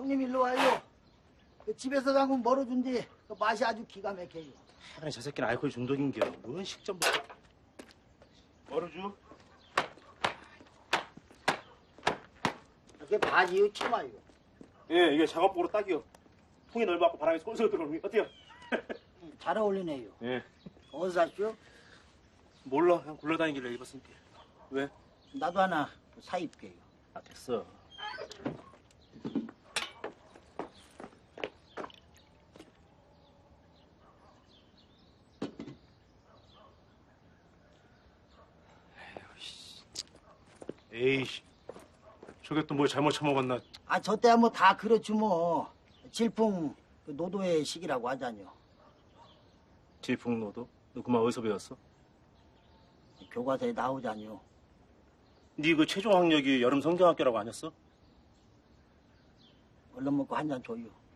형님 일로 와요. 그 집에서 담근 멀어준디 그 맛이 아주 기가 막혀요. 아니 저 새끼는 알코올 중독인겨. 뭔 식전부터. 멀어주. 이게 바지요, 치마요. 예, 이게 작업복으로 딱이요. 통이 넓어갖고 바람이 솔솔 들어오는 게 어때요? 잘 어울리네요. 예. 어디서 샀죠? 몰라. 그냥 굴러다니길래 입었으니까. 왜? 나도 하나 사입게요. 아, 됐어. 에이씨. 저게 또 뭘 잘못 처먹었나? 아, 저 때야 뭐 다 그렇지 뭐. 질풍 그 노도의 시기라고 하자뇨. 질풍노도? 너 그만 어디서 배웠어? 교과서에 나오자뇨. 네 그 최종 학력이 여름 성경학교라고 아니었어? 얼른 먹고 한 잔 줘요.